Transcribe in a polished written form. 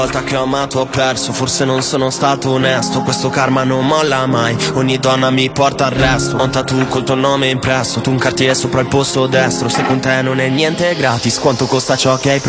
Volta che ho amato ho perso, forse non sono stato onesto. Questo karma non molla mai, ogni donna mi porta al resto. Ho un tattoo col tuo nome impresso, tu un cartiere sopra il posto destro. Se con te non è niente gratis, quanto costa ciò che hai promesso?